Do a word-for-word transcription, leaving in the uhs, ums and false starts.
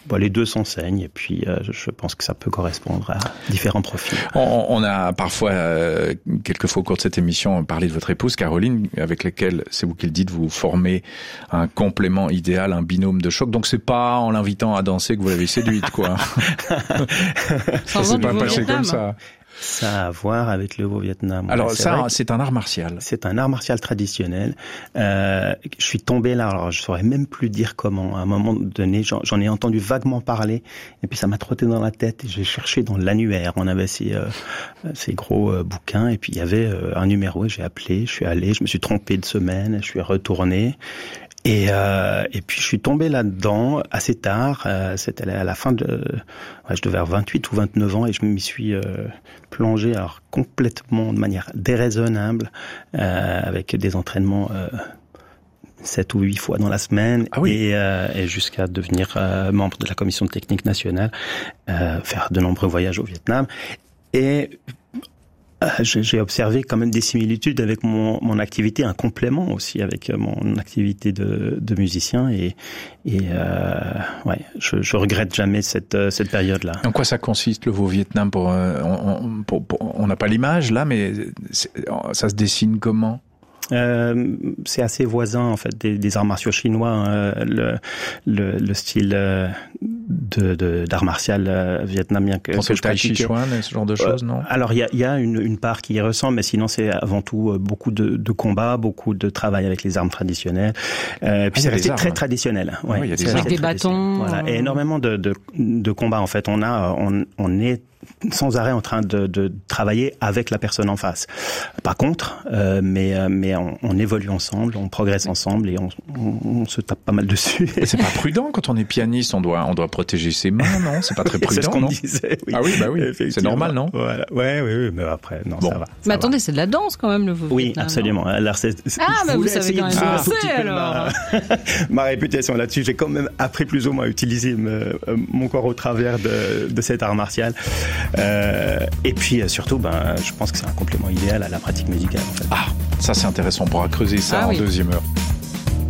bon, les deux s'enseignent et puis euh, je pense que ça peut correspondre à différents profils. On, on a parfois, euh, quelquefois au cours de cette émission, parlé de votre épouse Caroline, avec laquelle, c'est vous qui le dites, vous formez un complément idéal, un binôme de choc. Donc c'est pas en l'invitant à danser que vous l'avez séduite, quoi. Ça s'est pas passé comme ça. Ça a à voir avec le Vietnam. Alors ouais, c'est ça, vrai c'est un art martial. C'est un art martial traditionnel. Euh, je suis tombé là, alors je saurais même plus dire comment. À un moment donné, j'en, j'en ai entendu vaguement parler, et puis ça m'a trotté dans la tête. Et j'ai cherché dans l'annuaire. On avait ces, euh, ces gros euh, bouquins, et puis il y avait euh, un numéro. Et j'ai appelé, je suis allé, je me suis trompé de semaine, je suis retourné. Et, euh, et puis je suis tombé là-dedans assez tard, euh, c'était à la fin de... Ouais, je devais avoir vingt-huit ou vingt-neuf ans et je m'y suis euh, plongé alors complètement de manière déraisonnable, euh, avec des entraînements euh, sept ou huit fois dans la semaine, ah oui. et, euh, et jusqu'à devenir euh, membre de la commission technique nationale, euh, faire de nombreux voyages au Vietnam. Et... j'ai observé quand même des similitudes avec mon, mon activité, un complément aussi avec mon activité de, de musicien, et, et euh, ouais, je, je regrette jamais cette, cette période-là. En quoi ça consiste le Vietnam pour, on, pour, pour, on n'a pas l'image là, mais ça se dessine comment? Euh, c'est assez voisin en fait des, des arts martiaux chinois, hein, le, le, le style euh, de, de d'art martial euh, vietnamien que, que je Tai Chi Chuan et ce genre de choses, euh, non? Alors il y a, y a une, une part qui y ressemble, mais sinon c'est avant tout beaucoup de, de combats, beaucoup de travail avec les armes traditionnelles. Euh, puis ah, c'est resté très traditionnel. Ouais, oui, il y a des avec des bâtons. Voilà, et énormément de, de, de combats en fait. On a, on, on est sans arrêt en train de, de travailler avec la personne en face. Pas contre, euh, mais mais on, on évolue ensemble, on progresse ensemble et on, on, on se tape pas mal dessus. Mais c'est pas prudent quand on est pianiste, on doit on doit protéger ses mains, non? C'est pas très prudent, c'est ce qu'on non disait. Oui. Ah oui, bah oui, c'est normal, non? Voilà. Ouais, oui, oui, mais après, non, bon. ça va. Ça mais attendez, va. c'est de la danse quand même le Vietnam. Oui, absolument. Alors, c'est, c'est, ah, mais vous savez quand même danser alors. Ma, ma réputation là-dessus, j'ai quand même appris plus ou moins à utiliser me, mon corps au travers de, de cet art martial. Euh, et puis surtout, ben, je pense que c'est un complément idéal à la pratique musicale. En fait. Ah, ça c'est intéressant. On pourra creuser ça ah, en oui. deuxième heure.